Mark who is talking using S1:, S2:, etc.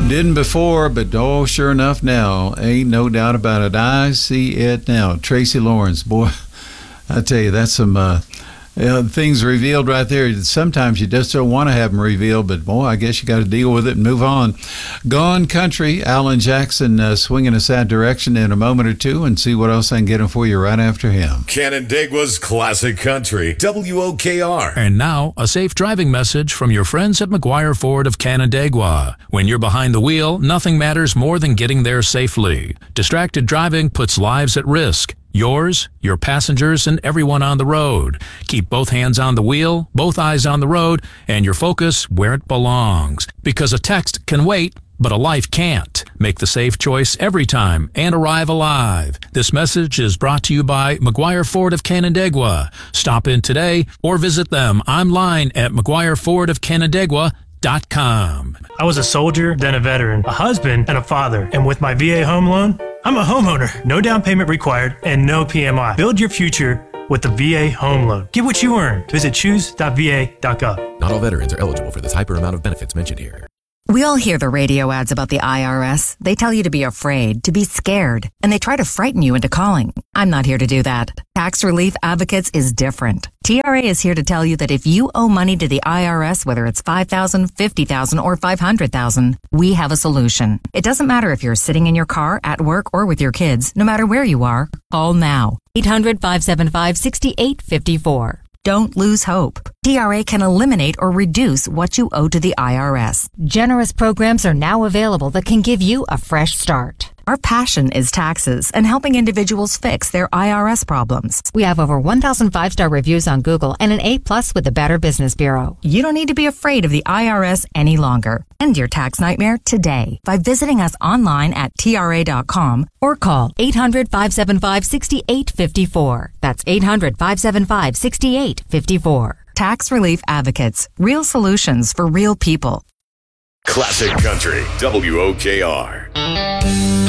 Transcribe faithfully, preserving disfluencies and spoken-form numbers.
S1: Didn't before, but oh, sure enough now. Ain't no doubt about it. I see it now. Tracy Lawrence, boy, I tell you, that's some uh, uh, things revealed right there. Sometimes you just don't want to have them revealed, but boy, I guess you got to deal with it and move on. Gone Country, Alan Jackson uh, swinging us that direction in a moment or two, and see what else I can get him for you right after him.
S2: Canandaigua's Classic Country, W O K R.
S3: And now, a safe driving message from your friends at McGuire Ford of Canandaigua. When you're behind the wheel, nothing matters more than getting there safely. Distracted driving puts lives at risk. Yours, your passengers, and everyone on the road. Keep both hands on the wheel, both eyes on the road, and your focus where it belongs. Because a text can wait, but a life can't. Make the safe choice every time and arrive alive. This message is brought to you by McGuire Ford of Canandaigua. Stop in today or visit them online at mcguire ford of canandaigua dot com.
S4: I was a soldier, then a veteran, a husband, and a father. And with my V A home loan, I'm a homeowner. No down payment required and no P M I. Build your future with the V A home loan. Get what you earn. Visit choose dot v a dot gov.
S5: Not all veterans are eligible for this hyper amount of benefits mentioned here.
S6: We all hear the radio ads about the I R S. They tell you to be afraid, to be scared, and they try to frighten you into calling. I'm not here to do that. Tax Relief Advocates is different. T R A is here to tell you that if you owe money to the I R S, whether it's five thousand dollars, fifty thousand dollars, or five hundred thousand dollars, we have a solution. It doesn't matter if you're sitting in your car, at work, or with your kids. No matter where you are, call now. eight hundred, five seven five, six eight five four. Don't lose hope. T R A can eliminate or reduce what you owe to the I R S.
S7: Generous programs are now available that can give you a fresh start.
S6: Our passion is taxes and helping individuals fix their I R S problems.
S7: We have over one thousand five-star reviews on Google and an A plus with the Better Business Bureau.
S6: You don't need to be afraid of the I R S any longer. End your tax nightmare today by visiting us online at T R A dot com or call
S7: eight hundred, five seven five, six eight five four. That's eight hundred, five seven five, six eight five four.
S6: Tax Relief Advocates. Real solutions for real people.
S2: Classic Country, W O K R.